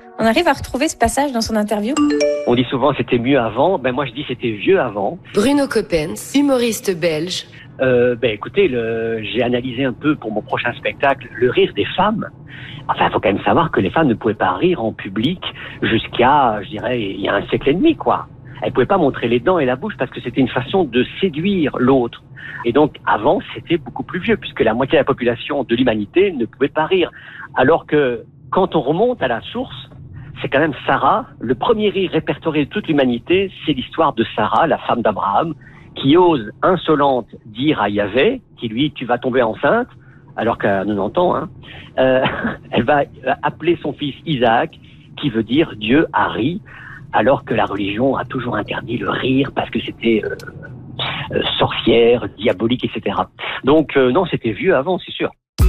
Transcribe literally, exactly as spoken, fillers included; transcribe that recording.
On arrive à retrouver ce passage dans son interview. On dit souvent c'était mieux avant. Ben moi je dis c'était vieux avant. Bruno Coppens, humoriste belge. Euh, ben écoutez, le, j'ai analysé un peu pour mon prochain spectacle le rire des femmes. Enfin, il faut quand même savoir que les femmes ne pouvaient pas rire en public jusqu'à, je dirais, il y a un siècle et demi, quoi. Elles pouvaient pas montrer les dents et la bouche parce que c'était une façon de séduire l'autre. Et donc, avant, c'était beaucoup plus vieux puisque la moitié de la population de l'humanité ne pouvait pas rire. Alors que, quand on remonte à la source, c'est quand même Sarah, le premier rire répertorié de toute l'humanité, c'est l'histoire de Sarah, la femme d'Abraham, qui ose, insolente, dire à Yahvé, qui lui, tu vas tomber enceinte, alors qu'à quatre-vingt-dix ans, hein, euh, elle va appeler son fils Isaac, qui veut dire Dieu a ri, alors que la religion a toujours interdit le rire parce que c'était euh, euh, sorcière, diabolique, et cetera. Donc euh, non, c'était vieux avant, c'est sûr.